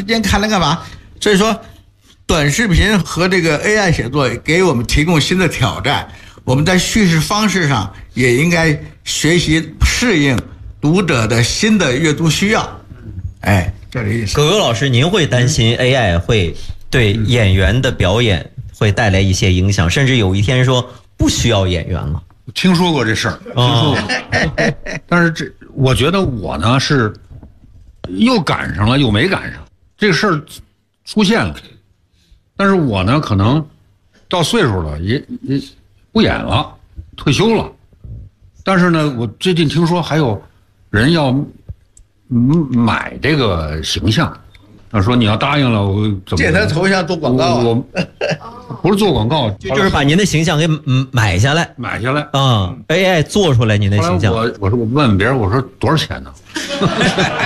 间看了干嘛？所以说，短视频和这个 AI 写作给我们提供新的挑战。我们在叙事方式上也应该学习适应读者的新的阅读需要。哎，这个意思。 葛格老师，您会担心 AI 会对演员的表演会带来一些影响，甚至有一天说不需要演员了？ 听说过这事儿，听说过。但是我觉得我呢是又赶上了又没赶上，这个事儿出现了。但是我呢可能到岁数了，也不演了，退休了。但是呢，我最近听说还有人要买这个形象，他说你要答应了，我怎么借他头像做广告啊？ 我不是做广告， 就是把您的形象给买下来啊 ，AI 做出来您的形象。 我说我问别人，我说多少钱呢？